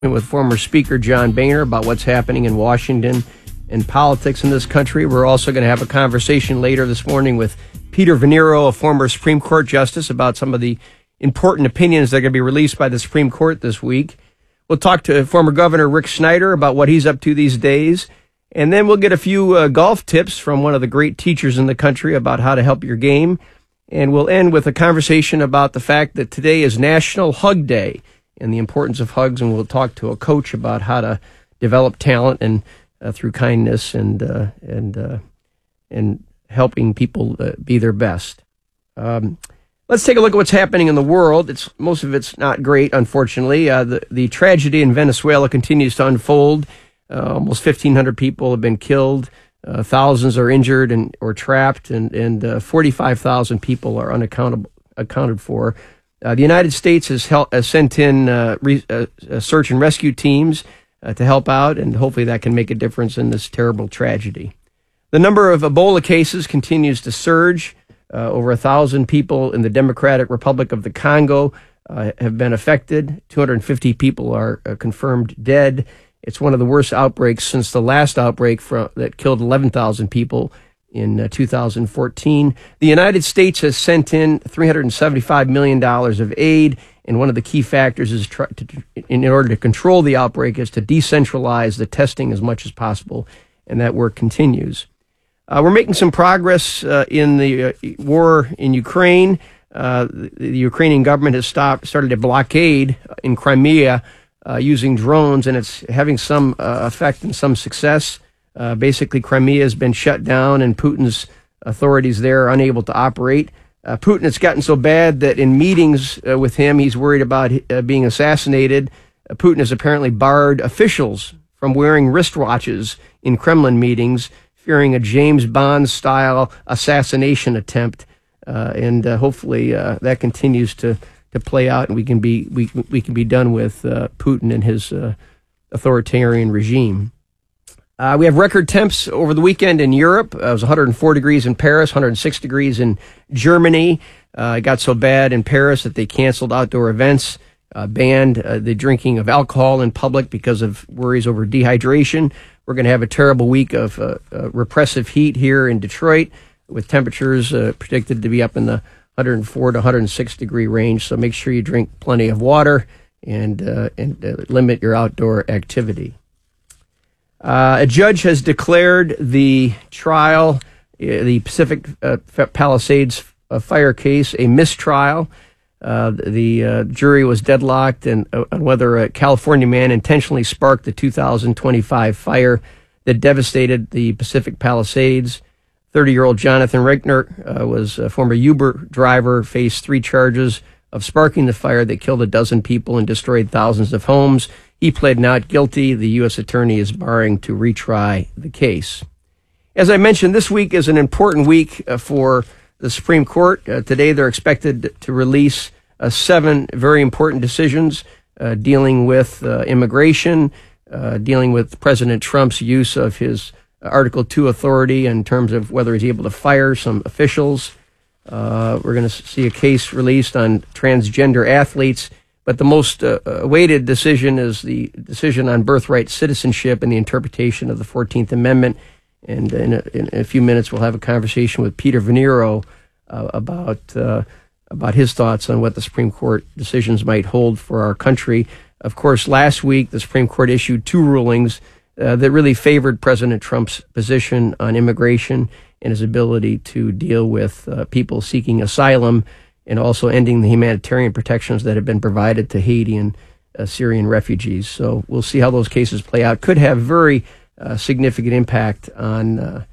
with former Speaker John Boehner about what's happening in Washington and politics in this country. We're also going to have a conversation later this morning with Peter Venero, a former Supreme Court justice, about some of the important opinions that are going to be released by the Supreme Court this week. We'll talk to former Governor Rick Snyder about what he's up to these days. And then we'll get a few golf tips from one of the great teachers in the country about how to help your game. And we'll end with a conversation about the fact that today is National Hug Day and the importance of hugs, and we'll talk to a coach about how to develop talent and through kindness and helping people be their best. Let's take a look at what's happening in the world. Most of it's not great, unfortunately. The tragedy in Venezuela continues to unfold. Almost 1,500 people have been killed. Thousands are injured or trapped, and 45,000 people are unaccounted for. The United States has sent in search and rescue teams to help out, and hopefully that can make a difference in this terrible tragedy. The number of Ebola cases continues to surge. Over 1,000 people in the Democratic Republic of the Congo have been affected. 250 people are confirmed dead. It's one of the worst outbreaks since the last outbreak that killed 11,000 people in 2014. The United States has sent in $375 million of aid, and one of the key factors is in order to control the outbreak is to decentralize the testing as much as possible, and that work continues. We're making some progress in the war in Ukraine. The Ukrainian government has started a blockade in Crimea using drones, and it's having some effect and some success. Basically, Crimea has been shut down, and Putin's authorities there are unable to operate. Putin has gotten so bad that in meetings with him, he's worried about being assassinated. Putin has apparently barred officials from wearing wristwatches in Kremlin meetings, fearing a James Bond-style assassination attempt. And hopefully that continues to play out, and we can be done with Putin and his authoritarian regime. We have record temps over the weekend in Europe. It was 104 degrees in Paris, 106 degrees in Germany. It got so bad in Paris that they canceled outdoor events, banned the drinking of alcohol in public because of worries over dehydration. We're going to have a terrible week of repressive heat here in Detroit, with temperatures predicted to be up in the 104 to 106 degree range. So make sure you drink plenty of water and limit your outdoor activity. A judge has declared the trial, the Pacific Palisades fire case, a mistrial. The jury was deadlocked on whether a California man intentionally sparked the 2025 fire that devastated the Pacific Palisades. 30-year-old Jonathan Reichner was a former Uber driver, faced 3 charges of sparking the fire that killed 12 people and destroyed thousands of homes. He pled not guilty. The U.S. attorney is barring to retry the case. As I mentioned, this week is an important week for the Supreme Court. Today they're expected to release 7 very important decisions dealing with immigration, dealing with President Trump's use of his Article 2 authority in terms of whether he's able to fire some officials. We're going to see a case released on transgender athletes. But the most awaited decision is the decision on birthright citizenship and the interpretation of the 14th Amendment. And in a few minutes, we'll have a conversation with Peter Venero about his thoughts on what the Supreme Court decisions might hold for our country. Of course, last week, the Supreme Court issued 2 rulings that really favored President Trump's position on immigration and his ability to deal with people seeking asylum, and also ending the humanitarian protections that have been provided to Haiti and Syrian refugees. So we'll see how those cases play out. Could have very significant impact on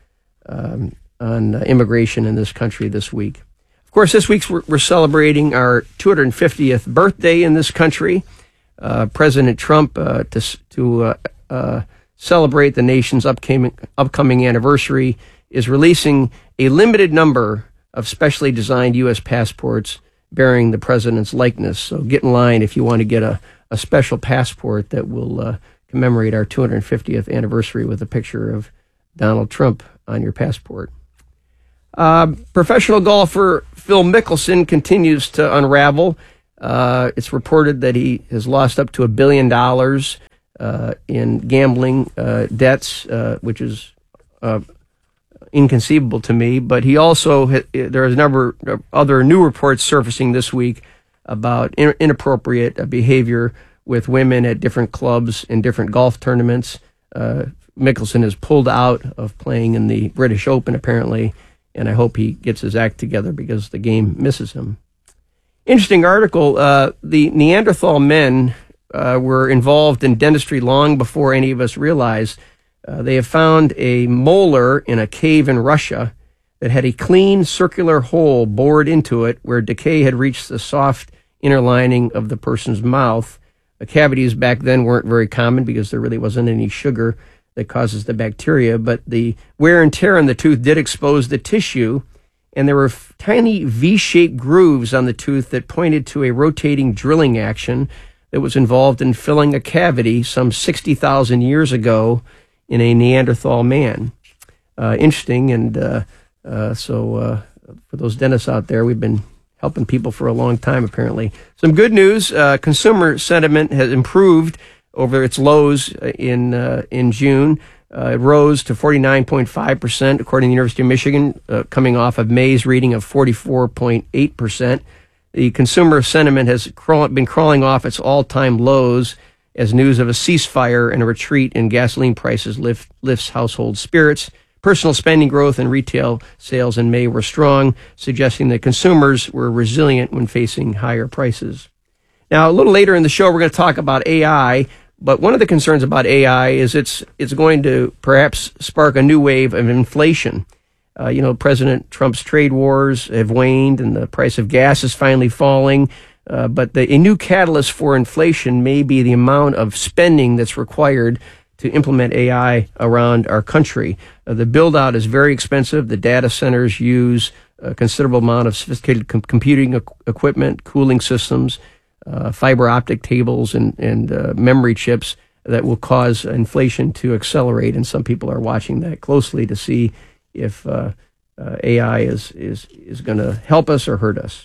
immigration in this country this week. Of course, this week we're celebrating our 250th birthday in this country. President Trump, to celebrate the nation's upcoming anniversary, is releasing a limited number of specially designed U.S. passports bearing the president's likeness. So get in line if you want to get a special passport that will commemorate our 250th anniversary with a picture of Donald Trump on your passport. Professional golfer Phil Mickelson continues to unravel. It's reported that he has lost up to $1 billion in gambling debts, which is inconceivable to me. But he also, there is a number of other new reports surfacing this week about inappropriate behavior with women at different clubs and different golf tournaments. Mickelson is pulled out of playing in the British Open, apparently, and I hope he gets his act together because the game misses him. Interesting article. The Neanderthal men were involved in dentistry long before any of us realized. They have found a molar in a cave in Russia that had a clean circular hole bored into it where decay had reached the soft inner lining of the person's mouth. Cavities back then weren't very common because there really wasn't any sugar that causes the bacteria, but the wear and tear on the tooth did expose the tissue, and there were tiny V-shaped grooves on the tooth that pointed to a rotating drilling action that was involved in filling a cavity some 60,000 years ago in a Neanderthal man. Interesting, and so for those dentists out there, we've been helping people for a long time, apparently. Some good news, consumer sentiment has improved over its lows in June. It rose to 49.5%, according to the University of Michigan, coming off of May's reading of 44.8%. The consumer sentiment has been crawling off its all-time lows as news of a ceasefire and a retreat in gasoline prices lifts household spirits. Personal spending growth and retail sales in May were strong, suggesting that consumers were resilient when facing higher prices. Now, a little later in the show, we're going to talk about AI, but one of the concerns about AI is it's going to perhaps spark a new wave of inflation. President Trump's trade wars have waned and the price of gas is finally falling. But a new catalyst for inflation may be the amount of spending that's required to implement AI around our country. The build-out is very expensive. The data centers use a considerable amount of sophisticated computing equipment, cooling systems, fiber optic cables, and memory chips that will cause inflation to accelerate. And some people are watching that closely to see if AI is going to help us or hurt us.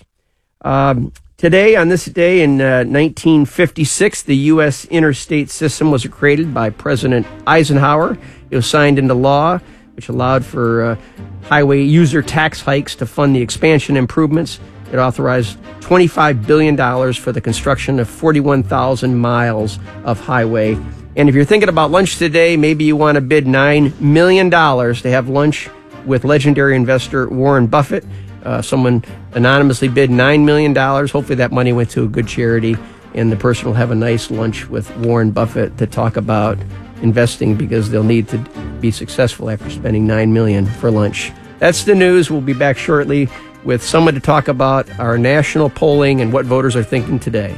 Today, on this day in 1956, the U.S. interstate system was created by President Eisenhower. It was signed into law, which allowed for highway user tax hikes to fund the expansion improvements. It authorized $25 billion for the construction of 41,000 miles of highway. And if you're thinking about lunch today, maybe you want to bid $9 million to have lunch with legendary investor Warren Buffett. Someone anonymously bid $9 million. Hopefully that money went to a good charity, and the person will have a nice lunch with Warren Buffett to talk about investing because they'll need to be successful after spending $9 million for lunch. That's the news. We'll be back shortly with someone to talk about our national polling and what voters are thinking today.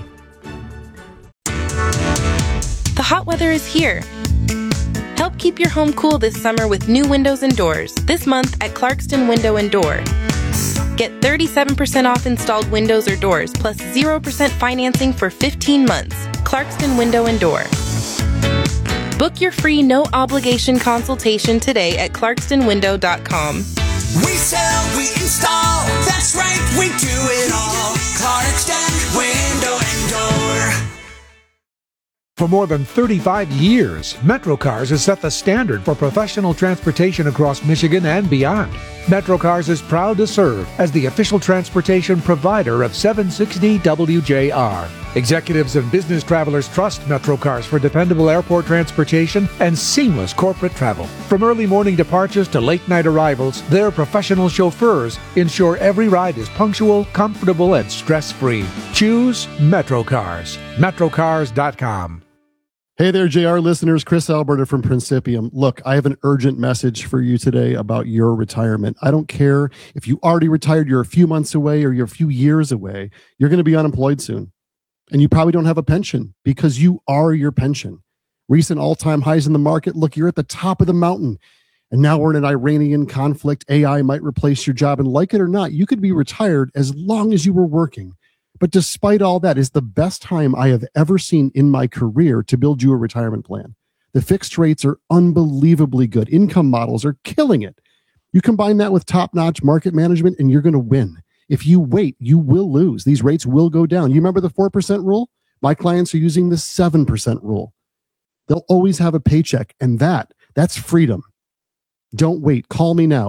The hot weather is here. Help keep your home cool this summer with new windows and doors. This month at Clarkston Window and Door. Get 37% off installed windows or doors, plus 0% financing for 15 months. Clarkston Window and Door. Book your free no-obligation consultation today at clarkstonwindow.com. We sell, we install, that's right, we do it all. Clarkston Window and Door. For more than 35 years, MetroCars has set the standard for professional transportation across Michigan and beyond. MetroCars is proud to serve as the official transportation provider of 760 WJR. Executives and business travelers trust MetroCars for dependable airport transportation and seamless corporate travel. From early morning departures to late night arrivals, their professional chauffeurs ensure every ride is punctual, comfortable, and stress-free. Choose MetroCars. MetroCars.com. Hey there, JR listeners. Chris Alberta from Principium. Look, I have an urgent message for you today about your retirement. I don't care if you already retired, you're a few months away, or you're a few years away. You're going to be unemployed soon. And you probably don't have a pension because you are your pension. Recent all-time highs in the market. Look, you're at the top of the mountain. And now we're in an Iranian conflict. AI might replace your job. And like it or not, you could be retired as long as you were working. But despite all that, it's the best time I have ever seen in my career to build you a retirement plan. The fixed rates are unbelievably good. Income models are killing it. You combine that with top-notch market management, and you're going to win. If you wait, you will lose. These rates will go down. You remember the 4% rule? My clients are using the 7% rule. They'll always have a paycheck, and that's freedom. Don't wait. Call me now,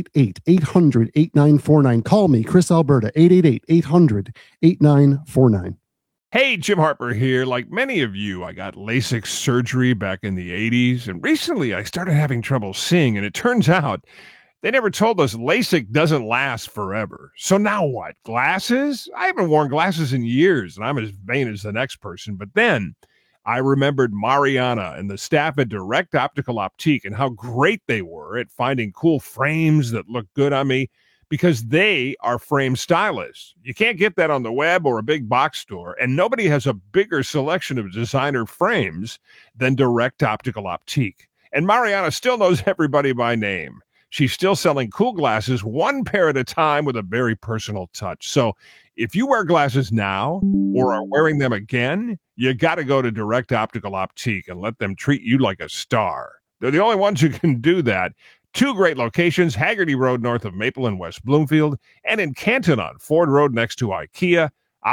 888-800-8949. Call me, Chris Alberta, 888-800-8949. Hey, Jim Harper here. Like many of you, I got LASIK surgery back in the 80s, and recently I started having trouble seeing, and it turns out they never told us LASIK doesn't last forever. So now what? Glasses? I haven't worn glasses in years, and I'm as vain as the next person. But then I remembered Mariana and the staff at Direct Optical Optique and how great they were at finding cool frames that look good on me, because they are frame stylists. You can't get that on the web or a big box store, and nobody has a bigger selection of designer frames than Direct Optical Optique. And Mariana still knows everybody by name. She's still selling cool glasses, one pair at a time, with a very personal touch. So if you wear glasses now or are wearing them again, you got to go to Direct Optical Optique and let them treat you like a star. They're the only ones who can do that. 2 great locations, Haggerty Road north of Maple and West Bloomfield, and in Canton on Ford Road next to IKEA.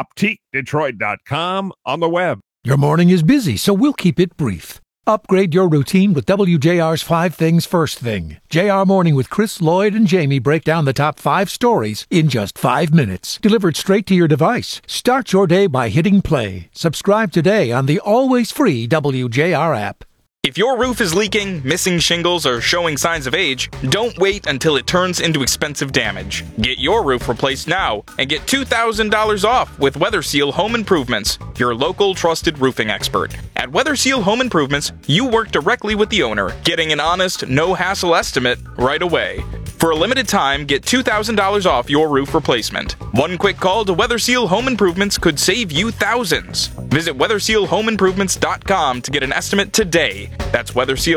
OptiqueDetroit.com on the web. Your morning is busy, so we'll keep it brief. Upgrade your routine with WJR's 5 Things First Thing. JR Morning with Chris, Lloyd, and Jamie break down the top 5 stories in just 5 minutes. Delivered straight to your device. Start your day by hitting play. Subscribe today on the always free WJR app. If your roof is leaking, missing shingles, or showing signs of age, don't wait until it turns into expensive damage. Get your roof replaced now and get $2,000 off with WeatherSeal Home Improvements, your local trusted roofing expert. At WeatherSeal Home Improvements, you work directly with the owner, getting an honest, no-hassle estimate right away. For a limited time, get $2,000 off your roof replacement. One quick call to WeatherSeal Home Improvements could save you thousands. Visit WeatherSealHomeImprovements.com to get an estimate today. That's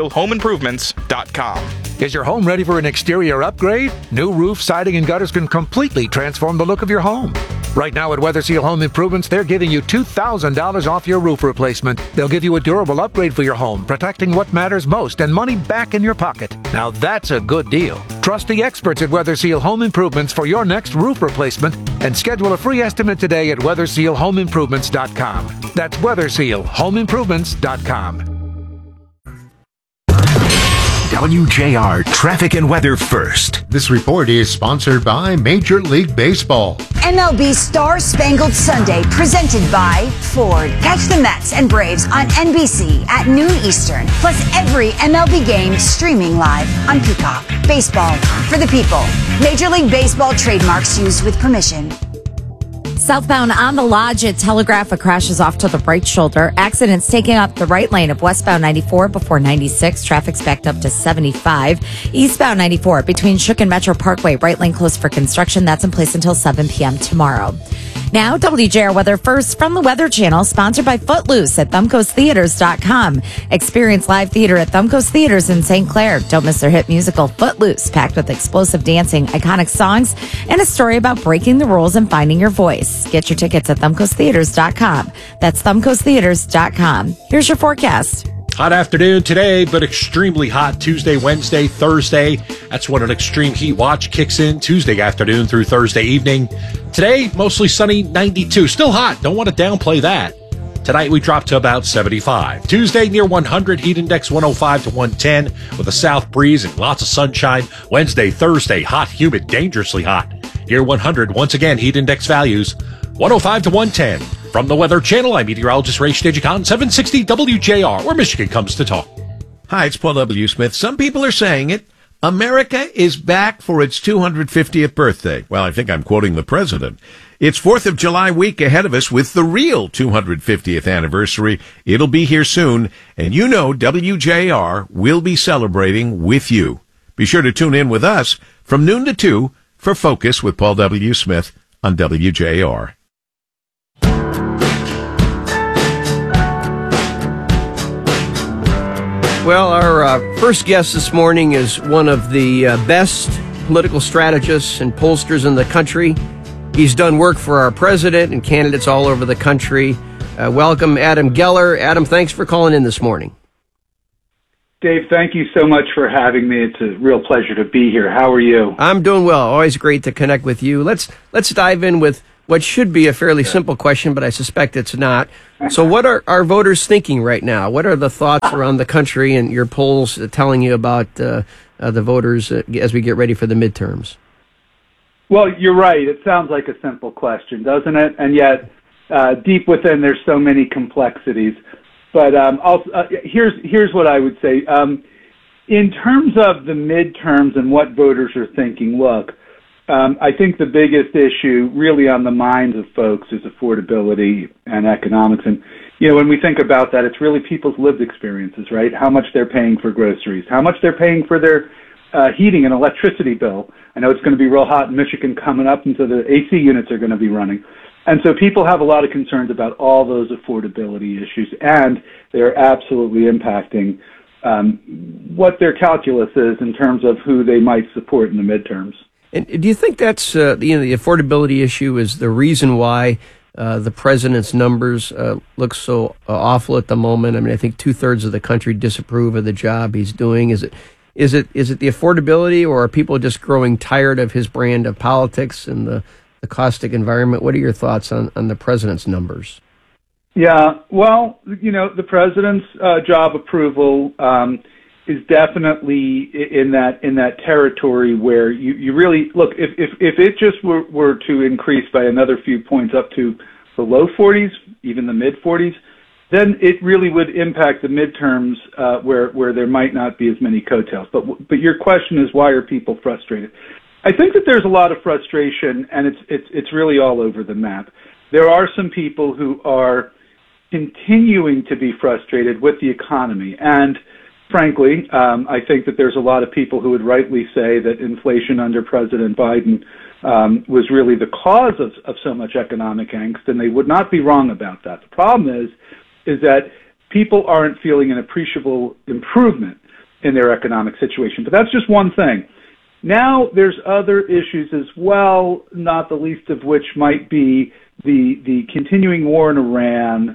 WeatherSealHomeImprovements.com. Is your home ready for an exterior upgrade? New roof, siding, and gutters can completely transform the look of your home. Right now at WeatherSeal Home Improvements, they're giving you $2,000 off your roof replacement. They'll give you a durable upgrade for your home, protecting what matters most and money back in your pocket. Now that's a good deal. Trust the experts at WeatherSeal Home Improvements for your next roof replacement and schedule a free estimate today at WeatherSealHomeImprovements.com. That's WeatherSealHomeImprovements.com. WJR Traffic and Weather First. This report is sponsored by Major League Baseball. MLB Star Spangled Sunday, presented by Ford. Catch the Mets and Braves on NBC at noon Eastern. Plus every MLB game streaming live on Peacock. Baseball for the people. Major League Baseball trademarks used with permission. Southbound on the Lodge at Telegraph, a crash is off to the right shoulder. Accidents taking up the right lane of westbound 94 before 96. Traffic's backed up to 75. Eastbound 94 between Shook and Metro Parkway. Right lane closed for construction. That's in place until 7 p.m. tomorrow. Now, WJR Weather First from the Weather Channel, sponsored by Footloose at ThumbcoastTheaters.com. Experience live theater at Thumbcoast Theaters in St. Clair. Don't miss their hit musical Footloose, packed with explosive dancing, iconic songs, and a story about breaking the rules and finding your voice. Get your tickets at ThumbcoastTheaters.com. That's ThumbcoastTheaters.com. Here's your forecast. Hot afternoon today, but extremely hot Tuesday, Wednesday, Thursday. That's when an extreme heat watch kicks in Tuesday afternoon through Thursday evening. Today, mostly sunny, 92. Still hot. Don't want to downplay that. Tonight, we drop to about 75. Tuesday, near 100. Heat index 105 to 110 with a south breeze and lots of sunshine. Wednesday, Thursday, hot, humid, dangerously hot. Near 100. Once again, heat index values 105 to 110. From the Weather Channel, I'm meteorologist Ray Stagicon, 760 WJR, where Michigan comes to talk. Hi, it's Paul W. Smith. Some people are saying it. America is back for its 250th birthday. Well, I think I'm quoting the president. It's 4th of July week ahead of us with the real 250th anniversary. It'll be here soon, and you know WJR will be celebrating with you. Be sure to tune in with us from noon to 2 for Focus with Paul W. Smith on WJR. Well, our first guest this morning is one of the best political strategists and pollsters in the country. He's done work for our president and candidates all over the country. Welcome, Adam Geller. Adam, thanks for calling in this morning. Dave, thank you so much for having me. It's a real pleasure to be here. How are you? I'm doing well. Always great to connect with you. Let's dive in with what should be a fairly simple question, but I suspect it's not. So what are our voters thinking right now? What are the thoughts around the country and your polls telling you about the voters as we get ready for the midterms? Well, you're right. It sounds like a simple question, doesn't it? And yet, deep within, there's so many complexities. But here's what I would say. In terms of the midterms and what voters are thinking, look, I think the biggest issue really on the minds of folks is affordability and economics. And, when we think about that, it's really people's lived experiences, right? How much they're paying for groceries, how much they're paying for their heating and electricity bill. I know it's going to be real hot in Michigan coming up, and so the AC units are going to be running. And so people have a lot of concerns about all those affordability issues, and they're absolutely impacting what their calculus is in terms of who they might support in the midterms. And do you think that's the affordability issue is the reason why the president's numbers look so awful at the moment? I mean, I think 2/3 of the country disapprove of the job he's doing. Is it the affordability, or are people just growing tired of his brand of politics and the caustic environment? What are your thoughts on the president's numbers? Yeah, well, the president's job approval is definitely in that territory where you really look. If it just were to increase by another few points up to the low 40s, even the mid 40s, then it really would impact the midterms where there might not be as many coattails. But your question is, why are people frustrated? I think that there's a lot of frustration, and it's really all over the map. There are some people who are continuing to be frustrated with the economy, and frankly, I think that there's a lot of people who would rightly say that inflation under President Biden was really the cause of so much economic angst, and they would not be wrong about that. The problem is that people aren't feeling an appreciable improvement in their economic situation. But that's just one thing. Now there's other issues as well, not the least of which might be the continuing war in Iran,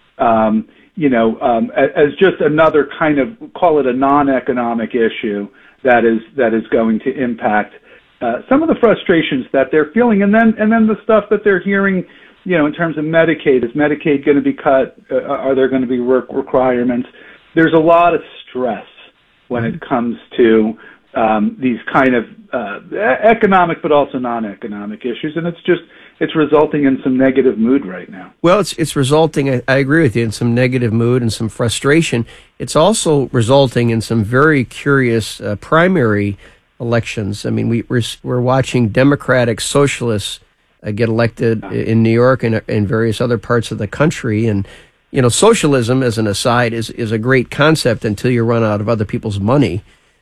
as just another kind of, call it a non-economic issue that is going to impact some of the frustrations that they're feeling, and then the stuff that they're hearing, in terms of Medicaid. Is Medicaid going to be cut? Are there going to be work requirements? There's a lot of stress when it comes to these kind of economic but also non-economic issues, and it's resulting in some negative mood right now. Well, it's resulting, I agree with you, in some negative mood and some frustration. It's also resulting in some very curious primary elections. I mean, we're watching Democratic socialists get elected in New York and in various other parts of the country, and socialism, as an aside, is a great concept until you run out of other people's money.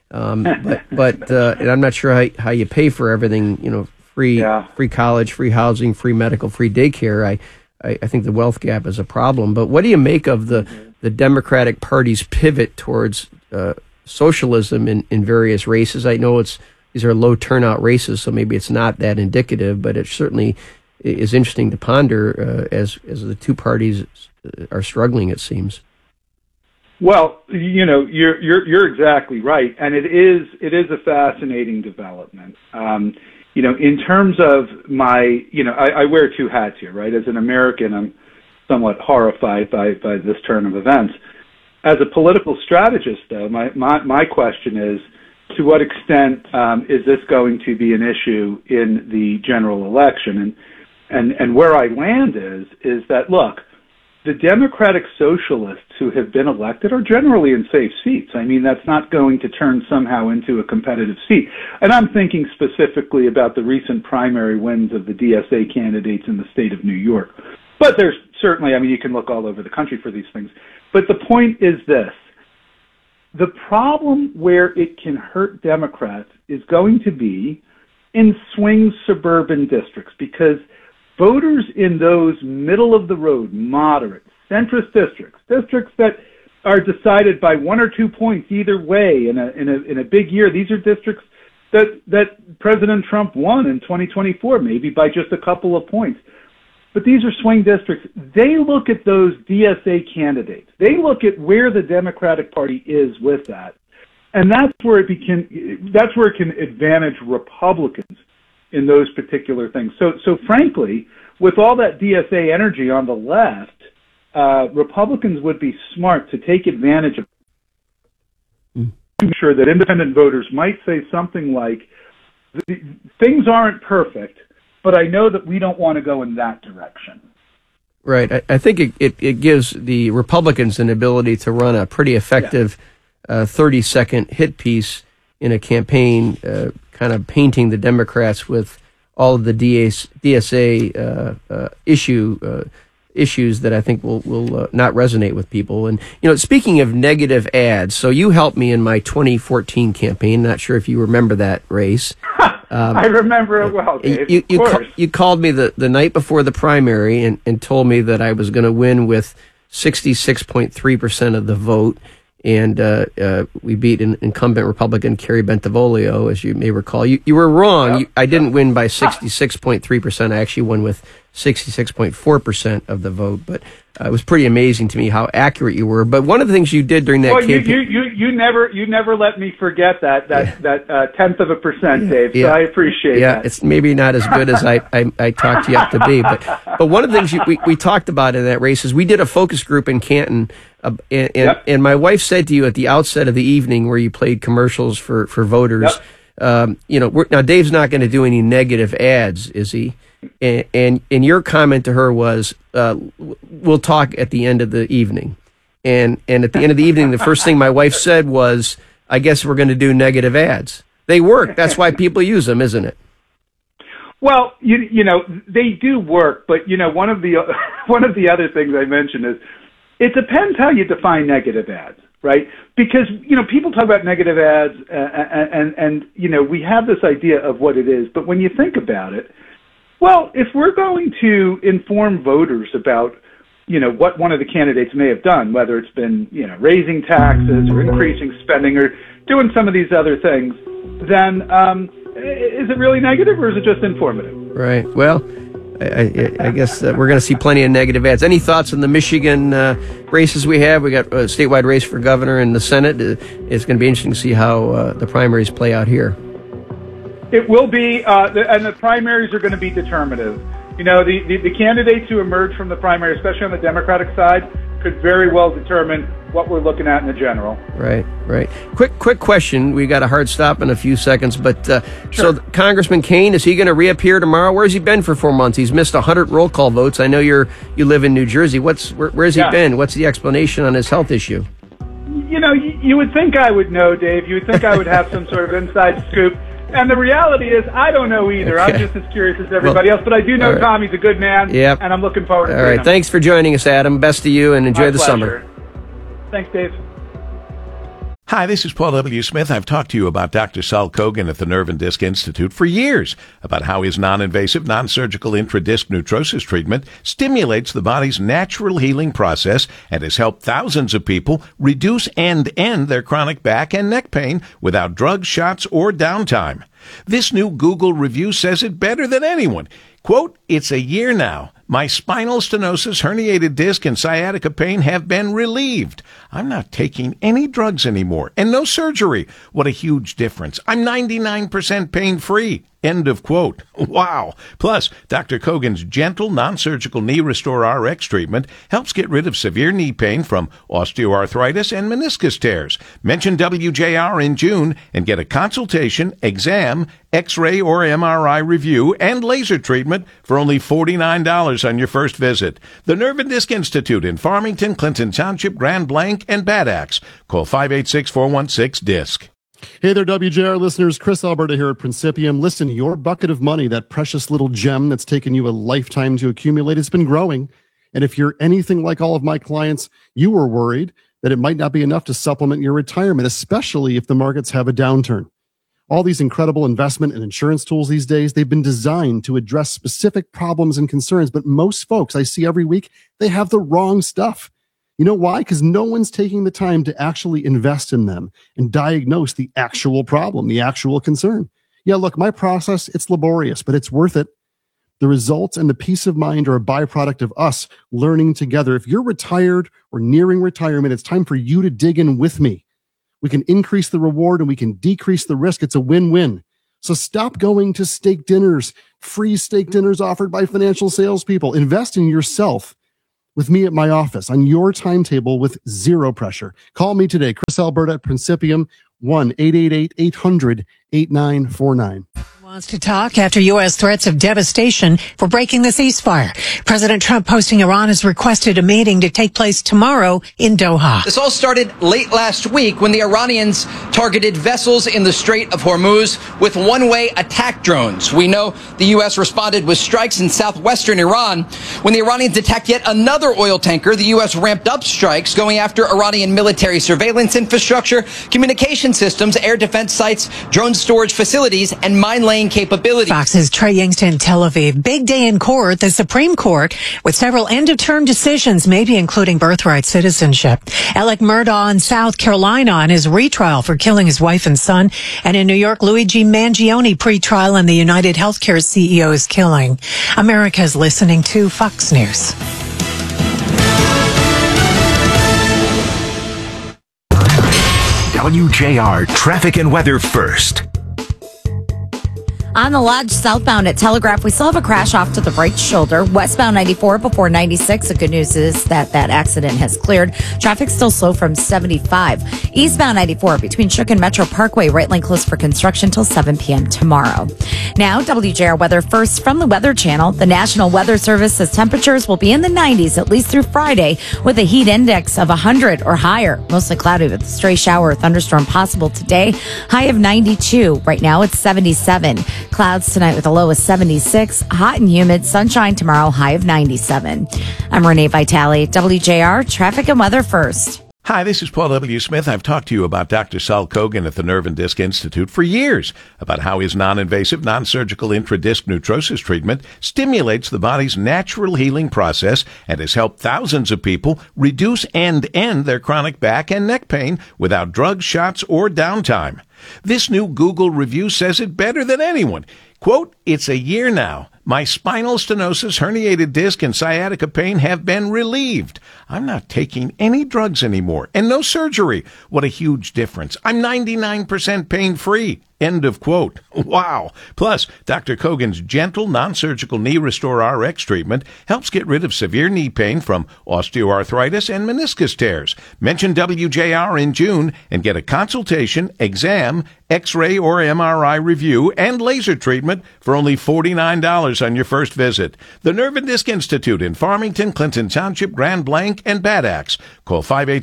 But and I'm not sure how you pay for everything. Free college, free housing, free medical, free daycare. I think the wealth gap is a problem. But what do you make of the Democratic Party's pivot towards socialism in various races? I know these are low turnout races, so maybe it's not that indicative, but it certainly is interesting to ponder as the two parties are struggling, it seems. Well, you're exactly right, and it is a fascinating development. In terms of my, I wear two hats here, right? As an American, I'm somewhat horrified by this turn of events. As a political strategist, though, my question is, to what extent is this going to be an issue in the general election? And where I land is that, look, the Democratic Socialists who have been elected are generally in safe seats. I mean, that's not going to turn somehow into a competitive seat. And I'm thinking specifically about the recent primary wins of the DSA candidates in the state of New York. But there's certainly, you can look all over the country for these things. But the point is this. The problem where it can hurt Democrats is going to be in swing suburban districts, because voters in those middle-of-the-road, moderate, centrist districts that are decided by 1 or 2 points either way in a big year, these are districts that President Trump won in 2024, maybe by just a couple of points. but these are swing districts. They look at those DSA candidates. They look at where the Democratic Party is with that. And that's where it can advantage Republicans in those particular things. So frankly, with all that DSA energy on the left, Republicans would be smart to take advantage of sure that independent voters might say something like, things aren't perfect, but I know that we don't want to go in that direction. Right. I think it gives the Republicans an ability to run a pretty effective 30-second hit piece in a campaign, kind of painting the Democrats with all of the DSA issues that I think will not resonate with people. And, speaking of negative ads, so you helped me in my 2014 campaign. Not sure if you remember that race. I remember it well, Dave. You called me the night before the primary and told me that I was going to win with 66.3% of the vote. And we beat an incumbent Republican, Kerry Bentivolio, as you may recall. You were wrong. I didn't win by 66.3%. I actually won with 66.4% of the vote. But it was pretty amazing to me how accurate you were. But one of the things you did during that campaign... You never let me forget that 0.1%, Dave. So I appreciate that. Yeah, it's maybe not as good as I talked you up to be. But one of the things we talked about in that race is we did a focus group in Canton. And my wife said to you at the outset of the evening where you played commercials for voters, now Dave's not going to do any negative ads, is he? And your comment to her was, we'll talk at the end of the evening. And at the end of the evening, the first thing my wife said was, I guess we're going to do negative ads. They work. That's why people use them, isn't it? Well, they do work. But, one of the other things I mentioned is, it depends how you define negative ads, right? Because, people talk about negative ads and we have this idea of what it is. But when you think about it, well, if we're going to inform voters about, what one of the candidates may have done, whether it's been, raising taxes or increasing spending or doing some of these other things, then is it really negative or is it just informative? Right. Well, I guess we're going to see plenty of negative ads. Any thoughts on the Michigan races we have? We got a statewide race for governor and the Senate. It's going to be interesting to see how the primaries play out here. It will be, and the primaries are going to be determinative. The candidates who emerge from the primary, especially on the Democratic side, could very well determine what we're looking at in the general. Right. Quick question. We got a hard stop in a few seconds, but sure. So Congressman Kane, is he going to reappear tomorrow? Where's he been for 4 months? He's missed 100 roll call votes. I know you live in New Jersey. Where's he been? What's the explanation on his health issue? You would think I would know, Dave. You would think I would have some sort of inside scoop. And the reality is, I don't know either. Okay. I'm just as curious as everybody else. But I do know Tommy's a good man, and I'm looking forward to it. All right, thanks for joining us, Adam. Best to you, and enjoy the summer. Thanks, Dave. Hi, this is Paul W. Smith. I've talked to you about Dr. Saul Kogan at the Nerve and Disc Institute for years about how his non-invasive, non-surgical intradisc neutrosis treatment stimulates the body's natural healing process and has helped thousands of people reduce and end their chronic back and neck pain without drugs, shots, or downtime. This new Google review says it better than anyone. Quote, "It's a year now. My spinal stenosis, herniated disc, and sciatica pain have been relieved. I'm not taking any drugs anymore and no surgery. What a huge difference. I'm 99% pain-free." End of quote. Wow. Plus, Dr. Kogan's gentle, non-surgical Knee Restore RX treatment helps get rid of severe knee pain from osteoarthritis and meniscus tears. Mention WJR in June and get a consultation, exam, X-ray or MRI review, and laser treatment for only $49 on your first visit. The Nerve and Disc Institute in Farmington, Clinton Township, Grand Blanc, and Bad Axe. Call 586-416-DISC. Hey there, WJR listeners. Chris Alberta here at Principium. Listen, your bucket of money, that precious little gem that's taken you a lifetime to accumulate, it's been growing. And if you're anything like all of my clients, you were worried that it might not be enough to supplement your retirement, especially if the markets have a downturn. All these incredible investment and insurance tools these days, they've been designed to address specific problems and concerns. But most folks I see every week, they have the wrong stuff. You know why? Because no one's taking the time to actually invest in them and diagnose the actual problem, the actual concern. Yeah, look, my process, it's laborious, but it's worth it. The results and the peace of mind are a byproduct of us learning together. If you're retired or nearing retirement, it's time for you to dig in with me. We can increase the reward and we can decrease the risk. It's a win-win. So stop going to steak dinners, free steak dinners offered by financial salespeople. Invest in yourself with me at my office on your timetable with zero pressure. Call me today, Chris Alberta at Principium, 1-888-800-8949. Wants to talk after U.S. threats of devastation for breaking the ceasefire. President Trump posting Iran has requested a meeting to take place tomorrow in Doha. This all started late last week when the Iranians targeted vessels in the Strait of Hormuz with one-way attack drones. We know the U.S. responded with strikes in southwestern Iran. When the Iranians attacked yet another oil tanker, the U.S. ramped up strikes going after Iranian military surveillance infrastructure, communication systems, air defense sites, drone storage facilities, and mine-laying capability. Fox's Trey Yingst in Tel Aviv. Big day in court, the Supreme Court, with several end-of-term decisions, maybe including birthright citizenship. Alec Murdaugh in South Carolina on his retrial for killing his wife and son. And in New York, Luigi Mangione pretrial on the United Healthcare CEO's killing. America's listening to Fox News. WJR Traffic and Weather first. On the Lodge southbound at Telegraph, we still have a crash off to the right shoulder. Westbound 94 before 96. The good news is that accident has cleared. Traffic's still slow from 75. Eastbound 94 between Shook and Metro Parkway. Right lane closed for construction till 7 p.m. tomorrow. Now, WJR weather first from the Weather Channel. The National Weather Service says temperatures will be in the 90s at least through Friday with a heat index of 100 or higher. Mostly cloudy with a stray shower or thunderstorm possible today. High of 92. Right now it's 77. Clouds tonight with a low of 76. Hot and humid. Sunshine tomorrow. High of 97. I'm Renee Vitale. WJR Traffic and Weather first. Hi, this is Paul W. Smith. I've talked to you about Dr. Saul Kogan at the Nerve and Disc Institute for years about how his non-invasive, non-surgical intradisc neutrosis treatment stimulates the body's natural healing process and has helped thousands of people reduce and end their chronic back and neck pain without drugs, shots, or downtime. This new Google review says it better than anyone. Quote, "It's a year now. My spinal stenosis, herniated disc, and sciatica pain have been relieved. I'm not taking any drugs anymore and no surgery. What a huge difference. I'm 99% pain-free." End of quote. Wow. Plus, Dr. Kogan's gentle, non-surgical Knee Restore RX treatment helps get rid of severe knee pain from osteoarthritis and meniscus tears. Mention WJR in June and get a consultation, exam, X-ray or MRI review, and laser treatment for only $49 on your first visit. The Nerve and Disc Institute in Farmington, Clinton Township, Grand Blanc, and Bad Axe. Call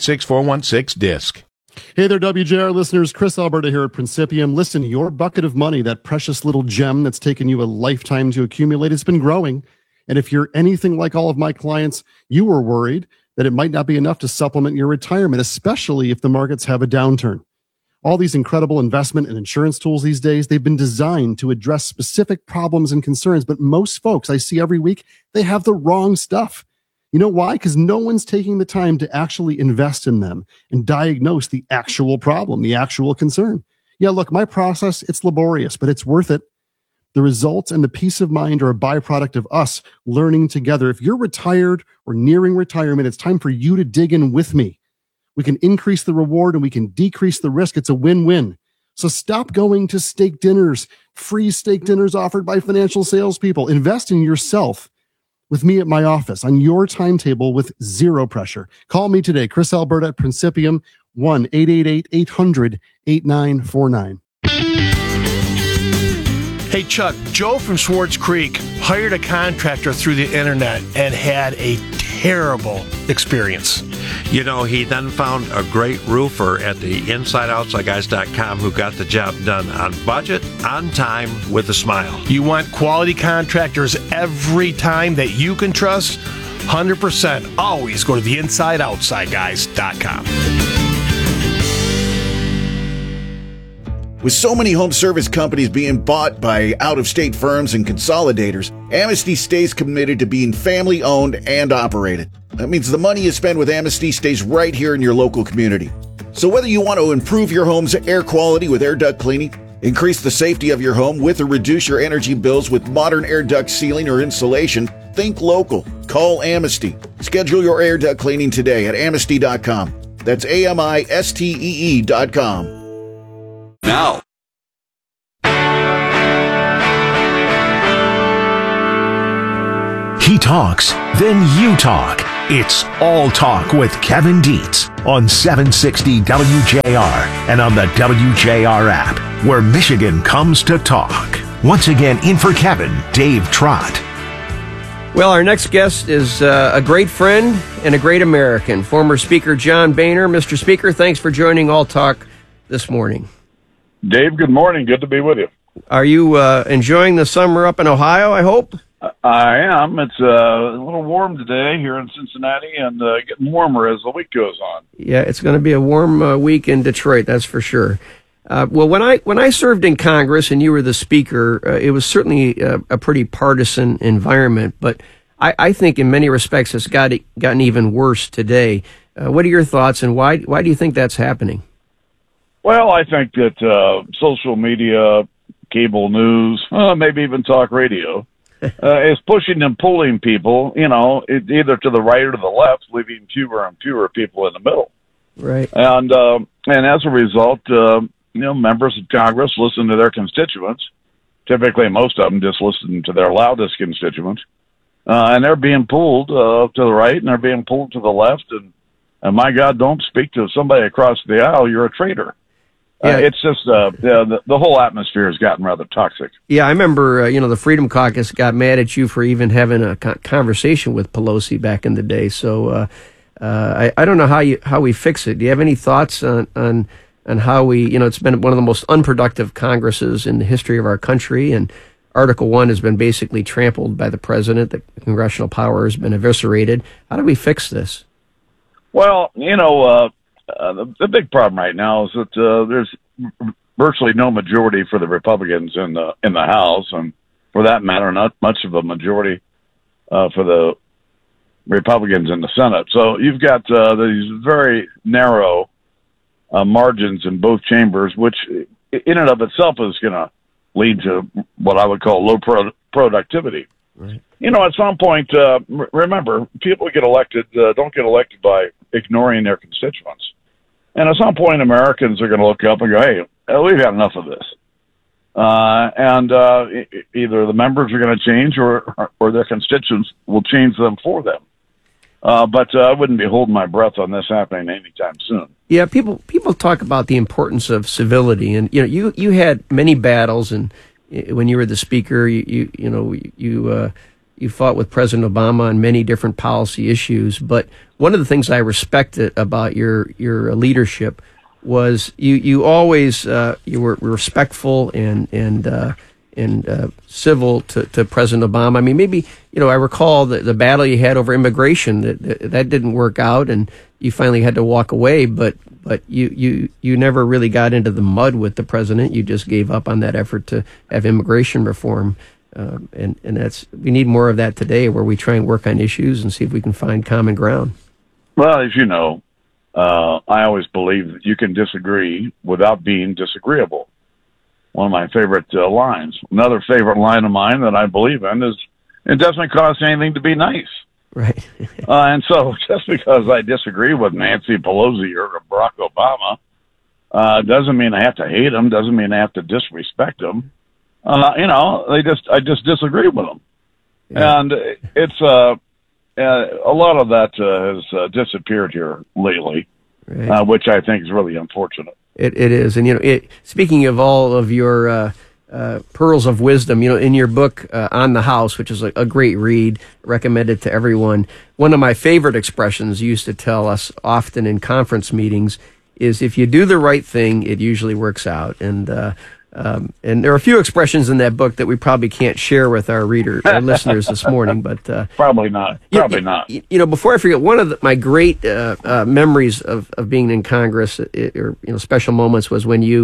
586-416-DISC. Hey there, WJR listeners. Chris Alberta here at Principium. Listen, your bucket of money, that precious little gem that's taken you a lifetime to accumulate, it's been growing. And if you're anything like all of my clients, you were worried that it might not be enough to supplement your retirement, especially if the markets have a downturn. All these incredible investment and insurance tools these days, they've been designed to address specific problems and concerns. But most folks I see every week, they have the wrong stuff. You know why? Because no one's taking the time to actually invest in them and diagnose the actual problem, the actual concern. Yeah, look, my process, it's laborious, but it's worth it. The results and the peace of mind are a byproduct of us learning together. If you're retired or nearing retirement, it's time for you to dig in with me. We can increase the reward and we can decrease the risk. It's a win-win. So stop going to steak dinners, free steak dinners offered by financial salespeople. Invest in yourself with me at my office on your timetable with zero pressure. Call me today, Chris Alberta at Principium, 1-888-800-8949. Hey, Chuck, Joe from Swartz Creek hired a contractor through the internet and had a terrible experience. You know, he then found a great roofer at the InsideOutsideGuys.com who got the job done on budget, on time, with a smile. You want quality contractors every time that you can trust? 100%. Always go to the InsideOutsideGuys.com. With so many home service companies being bought by out-of-state firms and consolidators, Amnesty stays committed to being family-owned and operated. That means the money you spend with Amnesty stays right here in your local community. So whether you want to improve your home's air quality with air duct cleaning, Increase the safety of your home with or reduce your energy bills with modern air duct sealing or insulation. Think local. Call Amnesty. Schedule your air duct cleaning today at amnesty.com. That's AMISTEE.com. Now. He talks, then you talk. It's All Talk with Kevin Dietz on 760 WJR and on the WJR app, where Michigan comes to talk. Once again, in for Kevin, Dave Trott. Well, our next guest is a great friend and a great American, former Speaker John Boehner. Mr. Speaker, thanks for joining All Talk this morning. Dave, good morning. Good to be with you. Are you enjoying the summer up in Ohio, I hope? I am. It's a little warm today here in Cincinnati and getting warmer as the week goes on. Yeah, it's going to be a warm week in Detroit, that's for sure. Well, when I served in Congress and you were the Speaker, it was certainly a pretty partisan environment, but I think in many respects it's gotten even worse today. What are your thoughts, and why do you think that's happening? Well, I think that social media, cable news, maybe even talk radio, is pushing and pulling people, either to the right or to the left, leaving fewer and fewer people in the middle. Right. And as a result, members of Congress listen to their constituents. Typically, most of them just listen to their loudest constituents. And they're being pulled to the right and they're being pulled to the left. And my God, don't speak to somebody across the aisle. You're a traitor. Yeah. It's just the whole atmosphere has gotten rather toxic. Yeah, I remember, the Freedom Caucus got mad at you for even having a conversation with Pelosi back in the day. So I don't know how we fix it. Do you have any thoughts on how we, it's been one of the most unproductive Congresses in the history of our country, and Article 1 has been basically trampled by the president. The congressional power has been eviscerated. How do we fix this? Well, the big problem right now is that there's virtually no majority for the Republicans in the House, and for that matter, not much of a majority for the Republicans in the Senate. So you've got these very narrow margins in both chambers, which in and of itself is going to lead to what I would call low productivity. Right. At some point, remember, people get elected, don't get elected by ignoring their constituents. And at some point, Americans are going to look up and go, hey, we've had enough of this. Either the members are going to change or their constituents will change them for them. But I wouldn't be holding my breath on this happening anytime soon. Yeah, people talk about the importance of civility, and you had many battles, and when you were the Speaker, you fought with President Obama on many different policy issues. But one of the things I respected about your leadership was you always you were respectful and civil to President Obama. I mean, maybe I recall the battle you had over immigration that didn't work out, and you finally had to walk away. But you never really got into the mud with the president. You just gave up on that effort to have immigration reform. And we need more of that today, where we try and work on issues and see if we can find common ground. Well, as you know, I always believe that you can disagree without being disagreeable. One of my favorite lines. Another favorite line of mine that I believe in is, it doesn't cost anything to be nice. Right. And so just because I disagree with Nancy Pelosi or Barack Obama doesn't mean I have to hate them, doesn't mean I have to disrespect them. I just disagree with them. Yeah. And it's a lot of that has disappeared here lately, right. Which I think is really unfortunate. It is. And, speaking of all of your pearls of wisdom, in your book, On the House, which is a great read, recommended to everyone, one of my favorite expressions you used to tell us often in conference meetings is, if you do the right thing, it usually works out. And there are a few expressions in that book that we probably can't share with our listeners this morning, but probably not. Not. Before I forget, one of my great memories of being in Congress, or special moments, was when you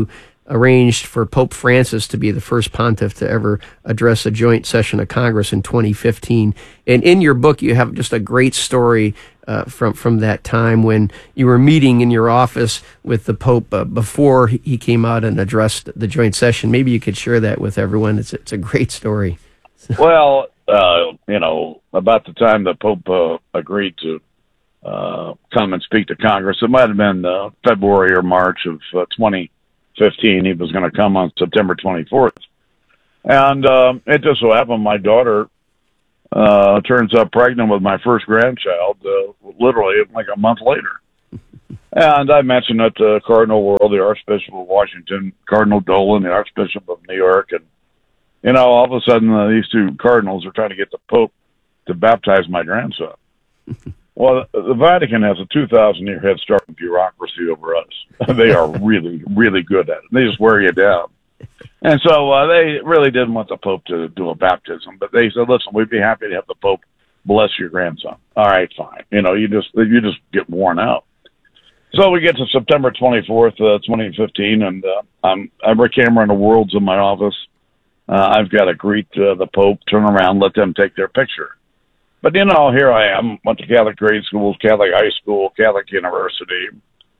arranged for Pope Francis to be the first pontiff to ever address a joint session of Congress in 2015. And in your book, you have just a great story from that time when you were meeting in your office with the Pope before he came out and addressed the joint session. Maybe you could share that with everyone. It's a great story. Well, about the time the Pope agreed to come and speak to Congress, it might have been February or March of 2015. He was going to come on September 24th. And it just so happened my daughter turns up pregnant with my first grandchild literally like a month later. And I mentioned it to Cardinal Wuerl, the Archbishop of Washington, Cardinal Dolan, the Archbishop of New York, and all of a sudden, these two cardinals are trying to get the Pope to baptize my grandson. Well, the Vatican has a 2,000-year head start in bureaucracy over us. They are really, really good at it. They just wear you down. And so they really didn't want the Pope to do a baptism, but they said, "Listen, we'd be happy to have the Pope bless your grandson." All right, fine. You just get worn out. So we get to September 24th, 2015, and every camera in the world's in my office. I've got to greet the Pope, turn around, let them take their picture. But, here I am, went to Catholic grade schools, Catholic high school, Catholic university,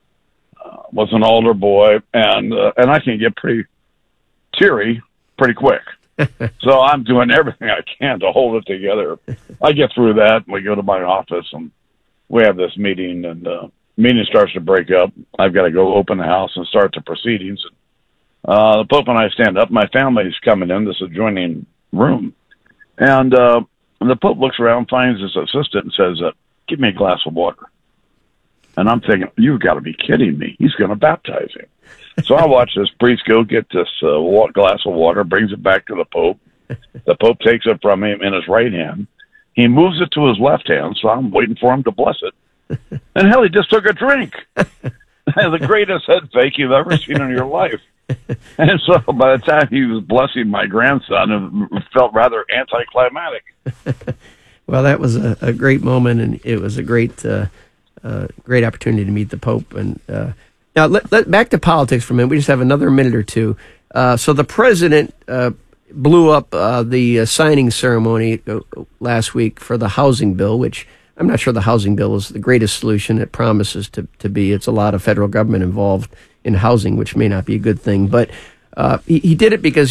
was an altar boy, and I can get pretty teary pretty quick. So I'm doing everything I can to hold it together. I get through that, and we go to my office, and we have this meeting, and the meeting starts to break up. I've got to go open the house and start the proceedings. The Pope and I stand up. My family's coming in this adjoining room. And the Pope looks around, finds his assistant, and says, "Give me a glass of water." And I'm thinking, you've got to be kidding me. He's going to baptize him. So I watch this priest go get this glass of water, brings it back to the Pope. The Pope takes it from him in his right hand. He moves it to his left hand, so I'm waiting for him to bless it. And hell, he just took a drink. The greatest head fake you've ever seen in your life. And so by the time he was blessing my grandson, it felt rather anticlimactic. Well, that was a great moment, and it was a great opportunity to meet the Pope. And now, back to politics for a minute. We just have another minute or two. So the president blew up the signing ceremony last week for the housing bill, which I'm not sure the housing bill is the greatest solution it promises to be. It's a lot of federal government involved in housing, which may not be a good thing. But he did it because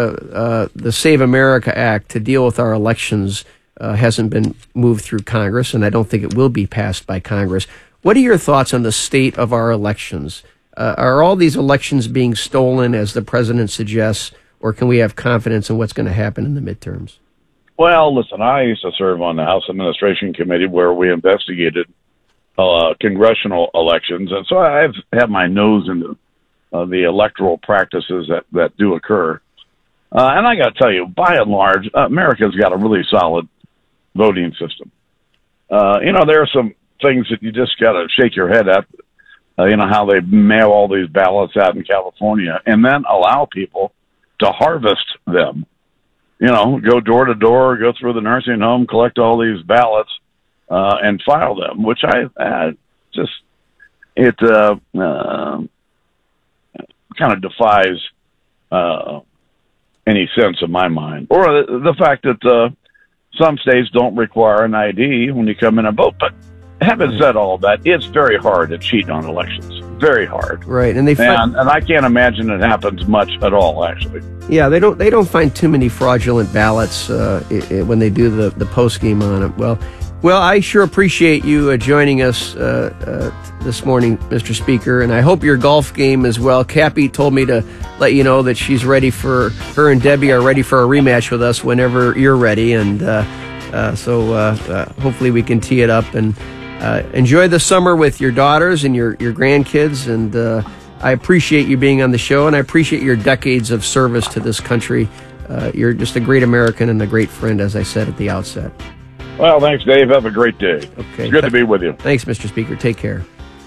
the Save America Act to deal with our elections hasn't been moved through Congress, and I don't think it will be passed by Congress. What are your thoughts on the state of our elections? Are all these elections being stolen, as the president suggests, or can we have confidence in what's going to happen in the midterms? Well, listen, I used to serve on the House Administration Committee where we investigated congressional elections, and so I've had my nose into the electoral practices that do occur. And I got to tell you, by and large, America's got a really solid voting system. There are some things that you just got to shake your head at. How they mail all these ballots out in California and then allow people to harvest them. Go door to door, go through the nursing home, collect all these ballots, and file them, which it kind of defies any sense in my mind. Or the fact that some states don't require an ID when you come in and vote. But having said all that, it's very hard to cheat on elections. Very hard. Right, and and I can't imagine it happens much at all, actually. Yeah, they don't find too many fraudulent ballots when they do the post game on it. Well, I sure appreciate you joining us this morning, Mr. Speaker, and I hope your golf game as well. Cappy told me to let you know that she's ready for her and Debbie are ready for a rematch with us whenever you're ready, and so hopefully we can tee it up and enjoy the summer with your daughters and your grandkids. And I appreciate you being on the show, and I appreciate your decades of service to this country. You're just a great American and a great friend, as I said at the outset. Well, thanks, Dave. Have a great day. Okay. It's good to be with you. Thanks, Mr. Speaker. Take care.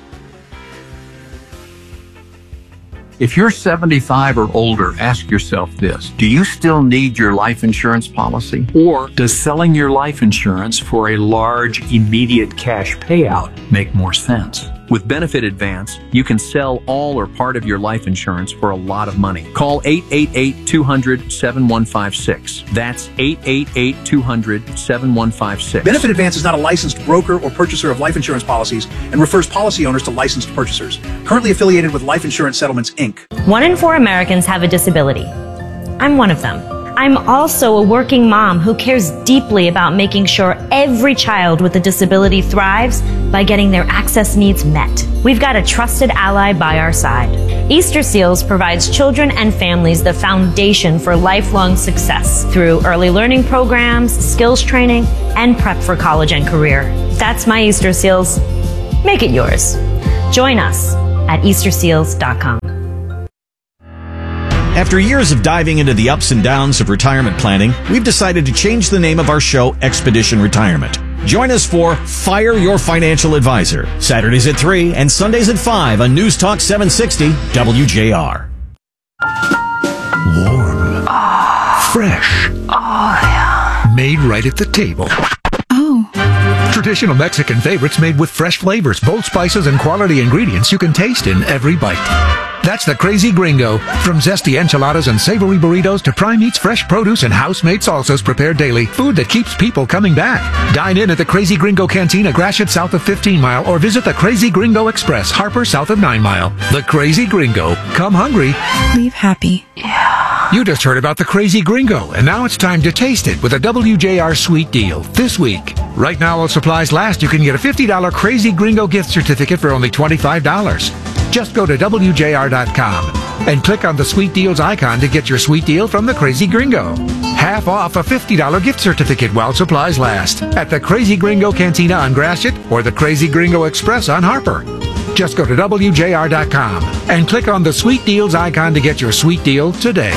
If you're 75 or older, ask yourself this. Do you still need your life insurance policy? Or does selling your life insurance for a large, immediate cash payout make more sense? With Benefit Advance, you can sell all or part of your life insurance for a lot of money. Call 888-200-7156. That's 888-200-7156. Benefit Advance is not a licensed broker or purchaser of life insurance policies and refers policy owners to licensed purchasers. Currently affiliated with Life Insurance Settlements, Inc. 1 in 4 Americans have a disability. I'm one of them. I'm also a working mom who cares deeply about making sure every child with a disability thrives by getting their access needs met. We've got a trusted ally by our side. Easter Seals provides children and families the foundation for lifelong success through early learning programs, skills training, and prep for college and career. That's my Easter Seals. Make it yours. Join us at easterseals.com. After years of diving into the ups and downs of retirement planning, we've decided to change the name of our show, Expedition Retirement. Join us for Fire Your Financial Advisor, Saturdays at 3 and Sundays at 5 on News Talk 760 WJR. Warm. Fresh. Oh, yeah. Made right at the table. Oh. Traditional Mexican favorites made with fresh flavors, bold spices, and quality ingredients you can taste in every bite. That's the Crazy Gringo. From zesty enchiladas and savory burritos to prime meats, fresh produce, and house-made salsas prepared daily. Food that keeps people coming back. Dine in at the Crazy Gringo Cantina, Gratiot, south of 15 Mile, or visit the Crazy Gringo Express, Harper, south of 9 Mile. The Crazy Gringo. Come hungry. Leave happy. Yeah. You just heard about the Crazy Gringo, and now it's time to taste it with a WJR sweet deal this week. Right now, while supplies last, you can get a $50 Crazy Gringo gift certificate for only $25. Just go to WJR.com and click on the Sweet Deals icon to get your sweet deal from the Crazy Gringo. Half off a $50 gift certificate while supplies last at the Crazy Gringo Cantina on Gratiot or the Crazy Gringo Express on Harper. Just go to WJR.com and click on the Sweet Deals icon to get your sweet deal today.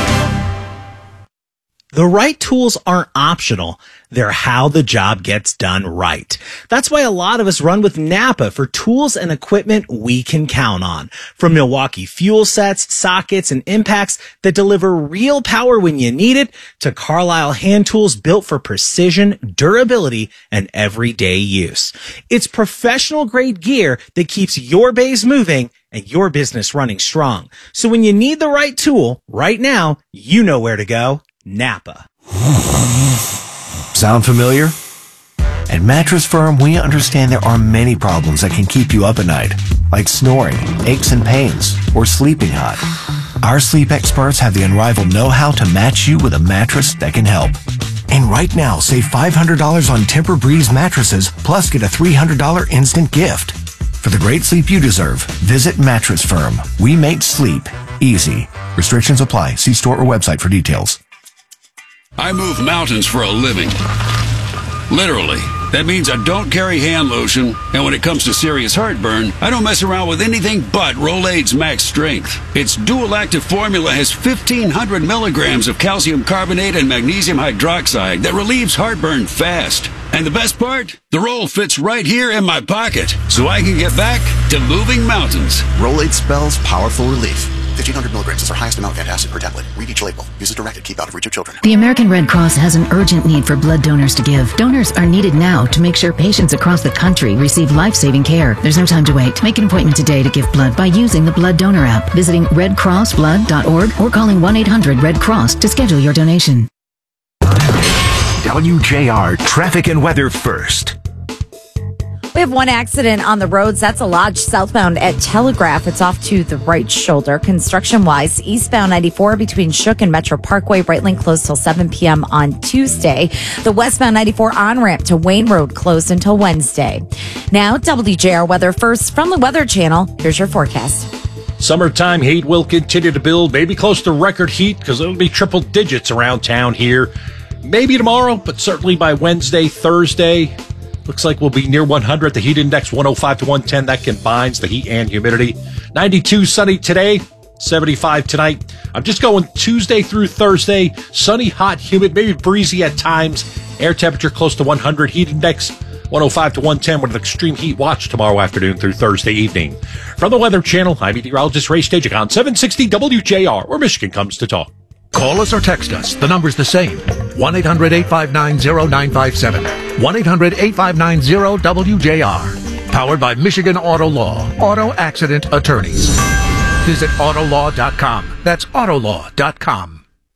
The right tools aren't optional. They're how the job gets done right. That's why a lot of us run with Napa for tools and equipment we can count on. From Milwaukee fuel sets, sockets, and impacts that deliver real power when you need it, to Carlisle hand tools built for precision, durability, and everyday use. It's professional grade gear that keeps your bays moving and your business running strong. So when you need the right tool right now, you know where to go. Napa. Sound familiar? At Mattress Firm, we understand there are many problems that can keep you up at night, like snoring, aches and pains, or sleeping hot. Our sleep experts have the unrivaled know-how to match you with a mattress that can help. And right now, save $500 on Tempur-Breeze mattresses, plus get a $300 instant gift. For the great sleep you deserve, visit Mattress Firm. We make sleep easy. Restrictions apply. See store or website for details. I move mountains for a living. Literally. That means I don't carry hand lotion, and when it comes to serious heartburn, I don't mess around with anything but Rolaids Max Strength. Its dual-active formula has 1,500 milligrams of calcium carbonate and magnesium hydroxide that relieves heartburn fast. And the best part? The roll fits right here in my pocket, so I can get back to moving mountains. Rolaids spells powerful relief. 1,500 milligrams is our highest amount of antacid per tablet. Read each label. Use as directed. Keep out of reach of children. The American Red Cross has an urgent need for blood donors to give. Donors are needed now to make sure patients across the country receive life-saving care. There's no time to wait. Make an appointment today to give blood by using the Blood Donor app, visiting redcrossblood.org, or calling 1-800-RED-CROSS to schedule your donation. WJR traffic and weather first. We have one accident on the roads. That's a Lodge southbound at Telegraph. It's off to the right shoulder. Construction-wise, eastbound 94 between Shook and Metro Parkway, right lane closed till 7 p.m. on Tuesday. The westbound 94 on-ramp to Wayne Road closed until Wednesday. Now, WJR weather first from the Weather Channel. Here's your forecast. Summertime heat will continue to build, maybe close to record heat because it'll be triple digits around town here. Maybe tomorrow, but certainly by Wednesday, Thursday. Looks like we'll be near 100. The heat index 105 to 110. That combines the heat and humidity. 92 sunny today, 75 tonight. I'm just going Tuesday through Thursday. Sunny, hot, humid, maybe breezy at times. Air temperature close to 100. Heat index 105 to 110 with an extreme heat watch tomorrow afternoon through Thursday evening. From the Weather Channel, I'm meteorologist Ray Stagik on 760 WJR, where Michigan comes to talk. Call us or text us. The number's the same. 1-800-859-0957. 1-800-859-0WJR. Powered by Michigan Auto Law. Auto Accident Attorneys. Visit autolaw.com. That's autolaw.com.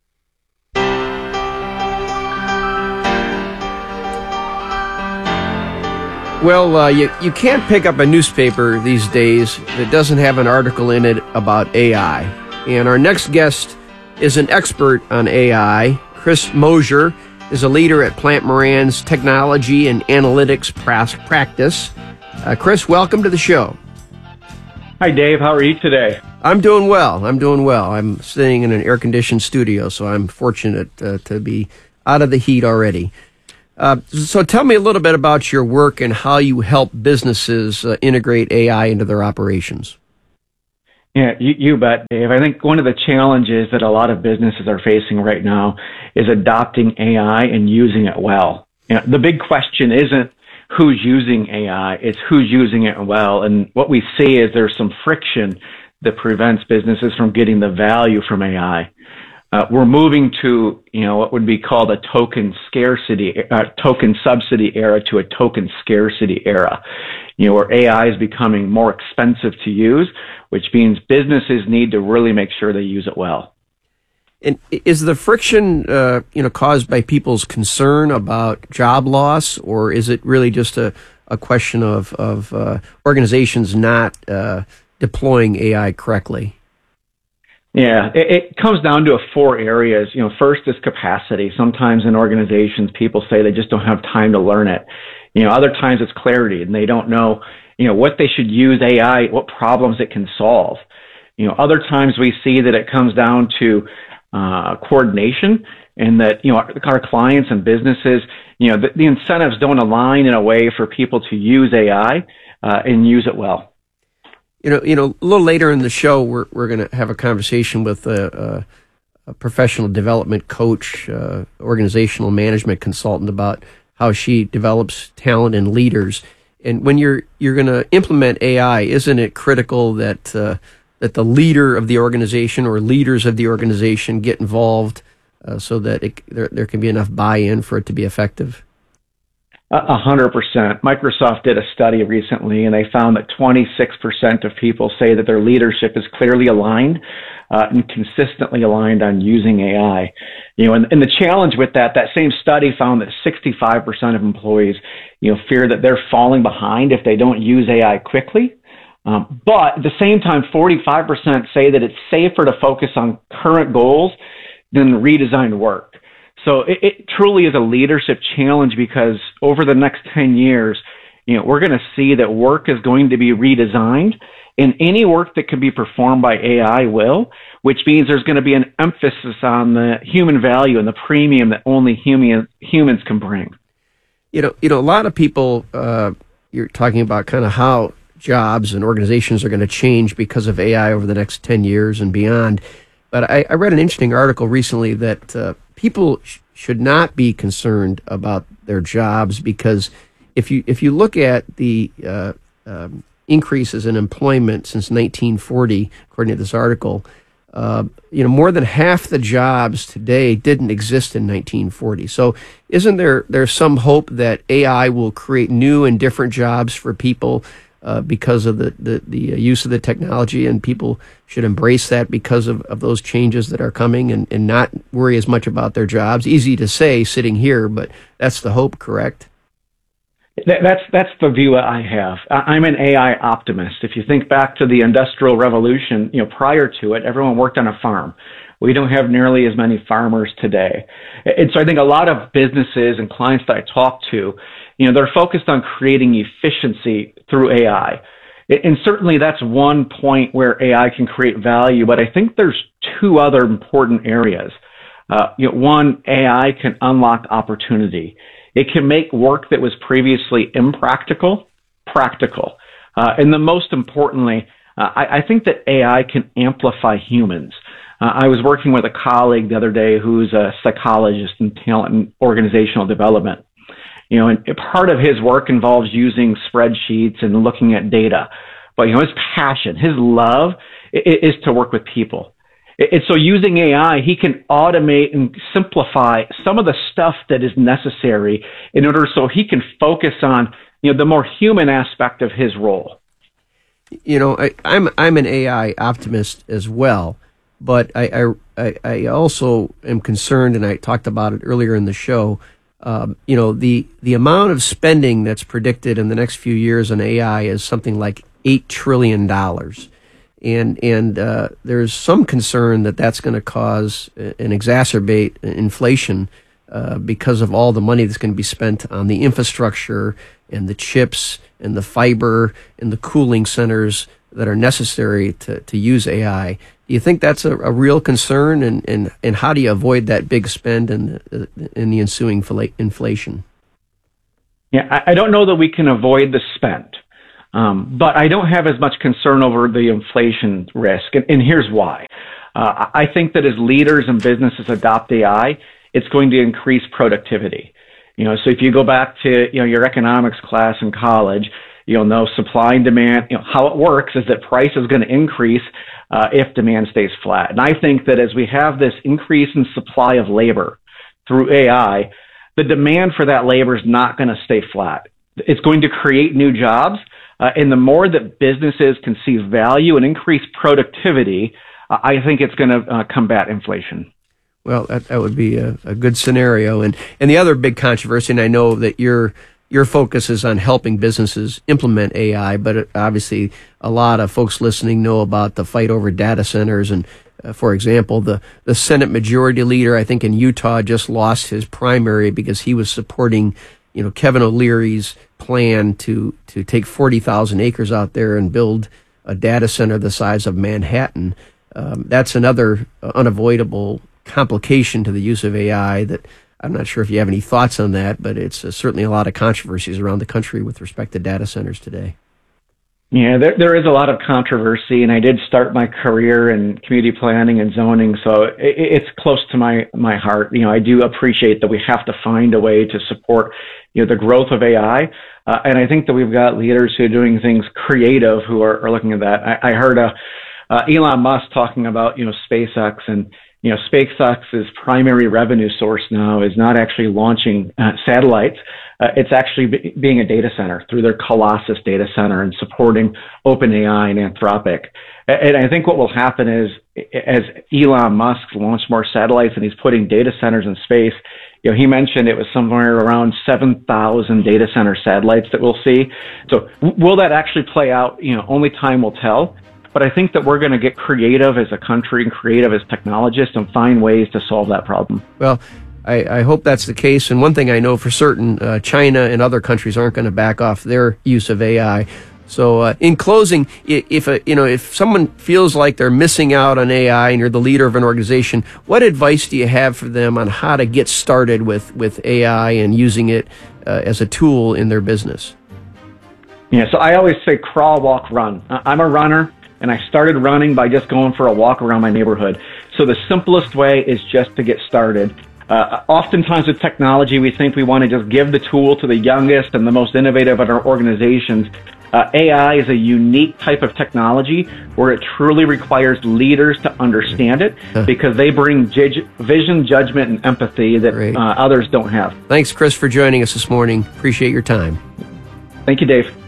Well, you can't pick up a newspaper these days that doesn't have an article in it about AI. And our next guest is an expert on AI. Chris Mosier is a leader at Plant Moran's Technology and Analytics Practice. Chris, welcome to the show. Hi, Dave. How are you today? I'm doing well. I'm sitting in an air-conditioned studio, so I'm fortunate to be out of the heat already. So tell me a little bit about your work and how you help businesses integrate AI into their operations. Yeah, you bet, Dave. I think one of the challenges that a lot of businesses are facing right now is adopting AI and using it well. You know, the big question isn't who's using AI, it's who's using it well. And what we see is there's some friction that prevents businesses from getting the value from AI. We're moving to, what would be called a token subsidy era to a token scarcity era, where AI is becoming more expensive to use, which means businesses need to really make sure they use it well. And is the friction, caused by people's concern about job loss, or is it really just a question of organizations not deploying AI correctly? Yeah, it comes down to 4 areas. First is capacity. Sometimes in organizations, people say they just don't have time to learn it. Other times it's clarity, and they don't know, what they should use AI, what problems it can solve. Other times we see that it comes down to coordination, and that, our clients and businesses, the incentives don't align in a way for people to use AI and use it well. A little later in the show, we're going to have a conversation with a professional development coach, organizational management consultant about how she develops talent and leaders. And when you're going to implement AI, isn't it critical that the leader of the organization or leaders of the organization get involved so that there can be enough buy-in for it to be effective? 100%. Microsoft did a study recently, and they found that 26% of people say that their leadership is clearly aligned and consistently aligned on using AI. And the challenge with that same study found that 65% of employees, fear that they're falling behind if they don't use AI quickly. But at the same time, 45% say that it's safer to focus on current goals than redesigned work. So it truly is a leadership challenge, because over the next 10 years, we're going to see that work is going to be redesigned, and any work that can be performed by AI will, which means there's going to be an emphasis on the human value and the premium that only humans can bring. A lot of people, you're talking about kind of how jobs and organizations are going to change because of AI over the next 10 years and beyond. But I read an interesting article recently that people should not be concerned about their jobs, because if you look at the increases in employment since 1940, according to this article, more than half the jobs today didn't exist in 1940. So isn't there some hope that AI will create new and different jobs for people because of the use of the technology, and people should embrace that because of those changes that are coming, and not worry as much about their jobs? Easy to say sitting here, but that's the hope, correct? That's the view I have. I'm an AI optimist. If you think back to the Industrial Revolution, prior to it, everyone worked on a farm. We don't have nearly as many farmers today. And so I think a lot of businesses and clients that I talk to, they're focused on creating efficiency through AI. And certainly that's one point where AI can create value, but I think there's 2 other important areas. One, AI can unlock opportunity. It can make work that was previously impractical, practical. And the most importantly, I think that AI can amplify humans. I was working with a colleague the other day who's a psychologist in talent and organizational development. And part of his work involves using spreadsheets and looking at data. But, his passion, his love is to work with people. And so using AI, he can automate and simplify some of the stuff that is necessary in order so he can focus on the more human aspect of his role. I'm an AI optimist as well, but I also am concerned, and I talked about it earlier in the show. The amount of spending that's predicted in the next few years on AI is something like $8 trillion. And there's some concern that that's going to cause and exacerbate inflation because of all the money that's going to be spent on the infrastructure and the chips and the fiber and the cooling centers that are necessary to use AI. Do you think that's a real concern? And how do you avoid that big spend and the ensuing inflation? Yeah, I don't know that we can avoid the spend. But I don't have as much concern over the inflation risk. And here's why. I think that as leaders and businesses adopt AI, it's going to increase productivity. So if you go back to, your economics class in college, you'll know supply and demand, how it works is that price is going to increase if demand stays flat. And I think that as we have this increase in supply of labor through AI, the demand for that labor is not going to stay flat. It's going to create new jobs. And the more that businesses can see value and increase productivity, I think it's going to combat inflation. Well, that would be a good scenario. And the other big controversy, and I know that your focus is on helping businesses implement AI, but obviously a lot of folks listening know about the fight over data centers. And for example, the Senate Majority Leader, I think in Utah, just lost his primary because he was supporting Kevin O'Leary's plan to take 40,000 acres out there and build a data center the size of Manhattan. That's another unavoidable complication to the use of AI that I'm not sure if you have any thoughts on that, but it's certainly a lot of controversies around the country with respect to data centers today. Yeah, there is a lot of controversy, and I did start my career in community planning and zoning, so it's close to my heart. I do appreciate that we have to find a way to support, the growth of AI, and I think that we've got leaders who are doing things creative who are looking at that. I heard Elon Musk talking about, SpaceX, and SpaceX's primary revenue source now is not actually launching satellites. It's actually being a data center through their Colossus data center and supporting OpenAI and Anthropic. And I think what will happen is, as Elon Musk launches more satellites and he's putting data centers in space, he mentioned it was somewhere around 7,000 data center satellites that we'll see. So will that actually play out? Only time will tell. But I think that we're going to get creative as a country and creative as technologists and find ways to solve that problem. Well, I hope that's the case. And one thing I know for certain, China and other countries aren't going to back off their use of AI. So in closing, if someone feels like they're missing out on AI and you're the leader of an organization, what advice do you have for them on how to get started with AI and using it as a tool in their business? Yeah, so I always say crawl, walk, run. I'm a runner. And I started running by just going for a walk around my neighborhood. So the simplest way is just to get started. Oftentimes with technology, we think we want to just give the tool to the youngest and the most innovative in our organizations. AI is a unique type of technology where it truly requires leaders to understand it because they bring vision, judgment, and empathy that others don't have. Thanks, Chris, for joining us this morning. Appreciate your time. Thank you, Dave.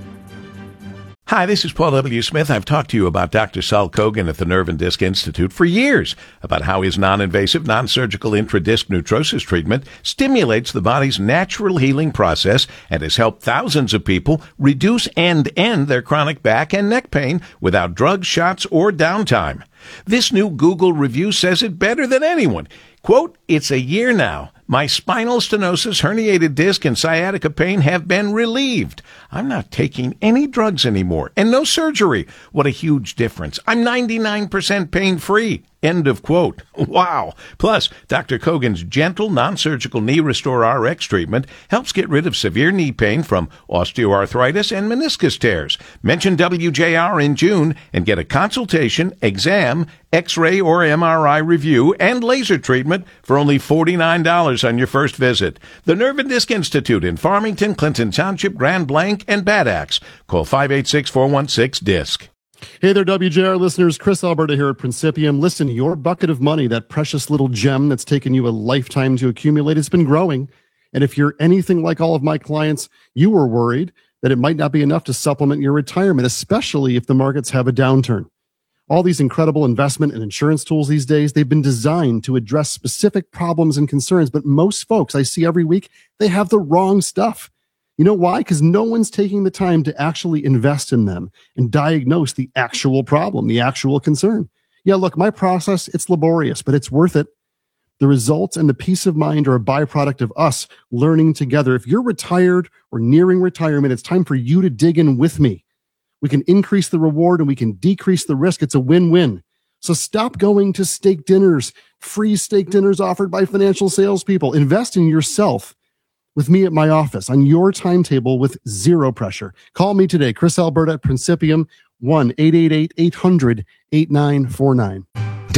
Hi, this is Paul W. Smith. I've talked to you about Dr. Saul Kogan at the Nerve and Disc Institute for years about how his non-invasive, non-surgical intradisc neutrosis treatment stimulates the body's natural healing process and has helped thousands of people reduce and end their chronic back and neck pain without drugs, shots, or downtime. This new Google review says it better than anyone. Quote, "It's a year now. My spinal stenosis, herniated disc, and sciatica pain have been relieved. I'm not taking any drugs anymore and no surgery. What a huge difference. I'm 99% pain-free." End of quote. Wow. Plus, Dr. Kogan's gentle, non-surgical Knee Restore RX treatment helps get rid of severe knee pain from osteoarthritis and meniscus tears. Mention WJR in June and get a consultation, exam, X-ray or MRI review, and laser treatment for only $49 on your first visit. The Nerve and Disc Institute in Farmington, Clinton Township, Grand Blanc, and Bad Axe. Call 586-416-DISC. Hey there, WJR listeners. Chris Alberta here at Principium. Listen, your bucket of money, that precious little gem that's taken you a lifetime to accumulate, has been growing. And if you're anything like all of my clients, you were worried that it might not be enough to supplement your retirement, especially if the markets have a downturn. All these incredible investment and insurance tools these days, they've been designed to address specific problems and concerns, but most folks I see every week, they have the wrong stuff. You know why? Because no one's taking the time to actually invest in them and diagnose the actual problem, the actual concern. Yeah, look, my process, it's laborious, but it's worth it. The results and the peace of mind are a byproduct of us learning together. If you're retired or nearing retirement, it's time for you to dig in with me. We can increase the reward and we can decrease the risk. It's a win-win. So stop going to steak dinners, free steak dinners offered by financial salespeople. Invest in yourself with me at my office on your timetable with zero pressure. Call me today, Chris Alberta at Principium, 1-888-800-8949.